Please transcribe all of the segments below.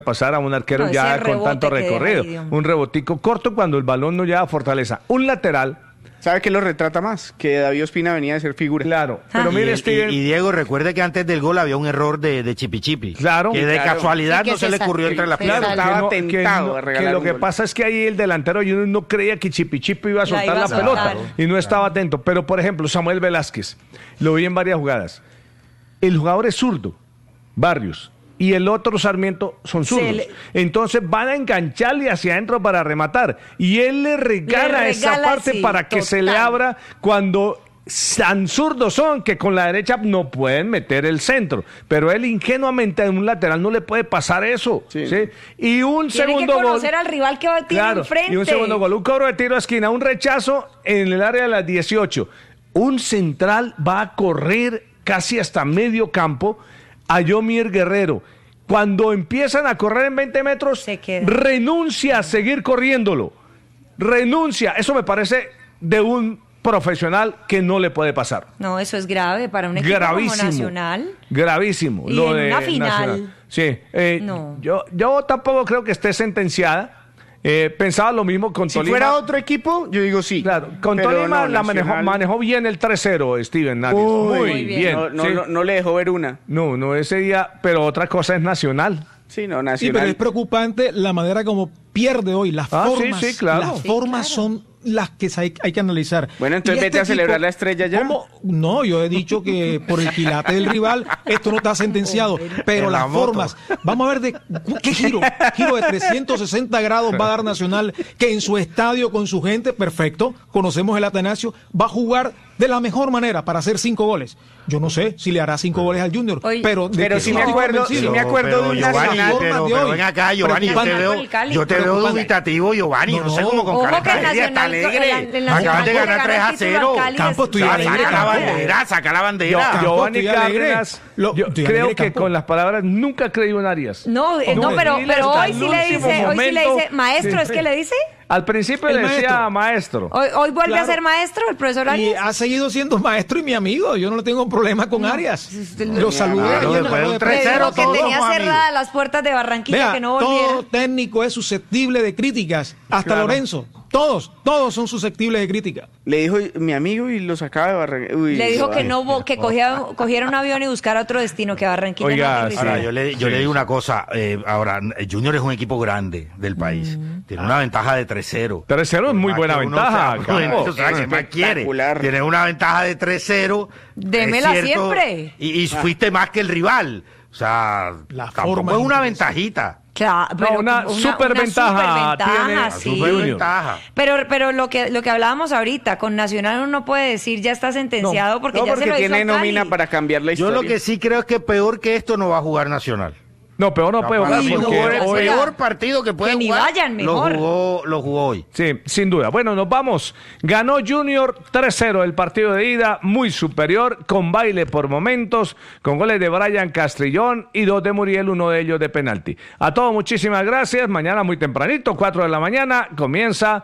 pasar a un arquero No, ya ese con tanto rebote que deja recorrido. ahí, Dios. Un rebotico corto cuando el balón no lleva fortaleza. Un lateral, ¿Sabe qué lo retrata más? Que David Ospina venía de ser figura. claro. Pero Ah. mire, Steven, Y Diego, recuerde que antes del gol había un error de Chipi. Claro. Que de Claro. casualidad Sí, que no se le se ocurrió sal- entre las se piernas. sal- Estaba que tentado de regalar lo un que gol. pasa es que ahí el delantero Junior no creía que Chipi iba a soltar iba a la soltar. pelota y no estaba atento. Pero, por ejemplo, Samuel Velázquez, lo vi en varias jugadas. El jugador es zurdo, Barrios, y el otro Sarmiento son zurdos. Entonces van a engancharle hacia adentro para rematar. Y él le regala esa regala, parte sí, para que se le total. abra cuando tan zurdos son que con la derecha no pueden meter el centro. Pero él ingenuamente en un lateral no le puede pasar eso. Sí. ¿sí? Y un Tiene segundo que gol. conocer al rival que tiene Claro, enfrente. y un segundo gol, un cobro de tiro a esquina, un rechazo en el área de las 18. Un central va a correr casi hasta medio campo a Yomier Guerrero. Cuando empiezan a correr en 20 metros, Se queda. renuncia a seguir corriéndolo. Renuncia. Eso me parece de un profesional que no le puede pasar. No, eso es grave para un equipo Gravísimo. como Nacional. Gravísimo. Y en una final. Sí. No. Yo tampoco creo que esté sentenciada. Pensaba lo mismo con Si Tolima. fuera otro equipo, yo digo sí. Claro, con Pero Tolima no, la Nacional- manejó bien el 3-0, Steven Nández. Uy, Muy bien. No, sí. no le dejó ver una. No, ese día, pero otra cosa es Nacional. Sí, no, Sí, Nacional. pero es preocupante la manera como pierde hoy. Las Ah, sí, formas, sí, claro. las Sí, formas son las que hay que analizar. Bueno, entonces Y vete a celebrar la estrella ya. ¿cómo? No, yo he dicho que por el quilate del rival esto no está sentenciado, pero En la las moto. formas, vamos a ver de qué giro de 360 grados va a dar Nacional, que en su estadio con su gente, perfecto, conocemos el Atanasio, va a jugar de la mejor manera para hacer 5 goles. Yo no sé si le hará 5 goles al Junior, Oye, pero pero que sí me estoy acuerdo, convencido. sí me acuerdo de un Giovanni, Nacional. pero ven acá, Giovanni, Preocupante. yo te veo Preocupante. dubitativo, Giovanni, no sé cómo con Ojo cara que de el tragedia, está Nacional, alegre. el Acaban de Nacional ganar le 3 a gana el título 0. al Cali, Campo, estoy es- alegre, Saca la Campo. bandera, saca la bandera. Campo, Giovanni estoy alegre. Cárdenas, Lo- yo estoy creo alegre, que Campo. con las palabras nunca creí en Arias. No, No, pero hasta hoy el sí le último dice, momento. maestro, Sí. ¿es que le dice? Al principio El le decía maestro. Hoy vuelve Claro. a ser maestro el profesor Y Arias. ha seguido siendo maestro y mi amigo. Yo no tengo problema con Arias. Lo saludé. Claro, ayer en después la de un rueda de Le prensa. 3-0 dijo que todos tenía somos cerradas amigos. las puertas de Barranquilla, Vea, que no volviera. todo técnico es susceptible de críticas. Hasta Claro. Lorenzo. Todos son susceptibles de crítica. Le dijo mi amigo y lo sacaba de Barranquilla. Uy, Le dijo que Giovanni. no, que cogiera un avión y buscara otro destino, que Barranquilla Oiga, no aterrizara. Ahora, yo le digo una cosa. Ahora, Junior es un equipo grande del país. Tiene una ventaja de 3-0. 3-0 es muy Más buena que uno ventaja, sea, Campo. o sea, ¿qué más quiere? Espectacular. Tiene una ventaja de 3-0. Démela es cierto, siempre. Y fuiste más que el rival. O sea, La tampoco forma es una es ventajita. Claro, No, una superventaja tiene sí. Superventaja. Pero lo que hablábamos ahorita, con Nacional uno no puede decir ya está sentenciado porque No, ya se porque lo hizo tiene a Cali. nómina para cambiar la Yo historia. lo que sí creo es que peor que esto no va a jugar Nacional. No, peor no puede Para jugar mí porque jugó el hoy... peor partido que puede Que ni jugar. vayan, mejor. Lo jugó hoy. Sí, sin duda. Bueno, nos vamos. Ganó Junior 3-0 el partido de ida, muy superior, con baile por momentos, con goles de Brian Castrillón y 2 de Muriel, uno de ellos de penalti. A todos muchísimas gracias. Mañana muy tempranito, 4 de la mañana, comienza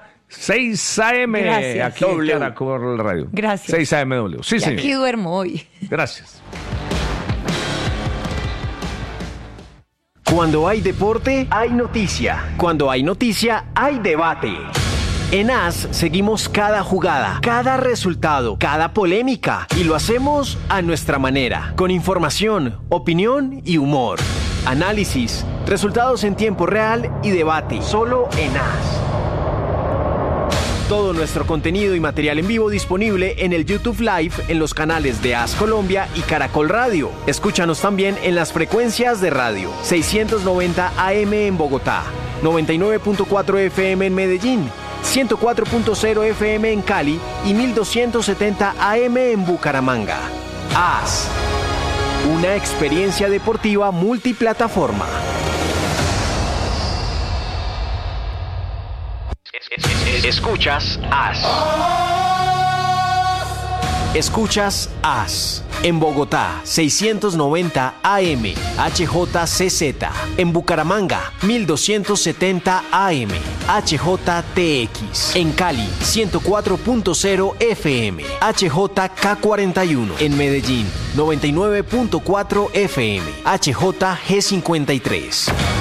6 a.m. Gracias. aquí en Caracol Radio. Gracias. 6 a.m. Sí, Y señor. aquí duermo hoy. Gracias. Cuando hay deporte, hay noticia. Cuando hay noticia, hay debate. En AS seguimos cada jugada, cada resultado, cada polémica y lo hacemos a nuestra manera, con información, opinión y humor. Análisis, resultados en tiempo real y debate, solo en AS. Todo nuestro contenido y material en vivo disponible en el YouTube Live en los canales de AS Colombia y Caracol Radio. Escúchanos también en las frecuencias de radio 690 AM en Bogotá, 99.4 FM en Medellín, 104.0 FM en Cali y 1270 AM en Bucaramanga. AS, una experiencia deportiva multiplataforma. Escuchas AS. Escuchas AS. En Bogotá, 690 AM, HJCZ. En Bucaramanga, 1270 AM, HJTX. En Cali, 104.0 FM, HJK41. En Medellín, 99.4 FM, HJG53.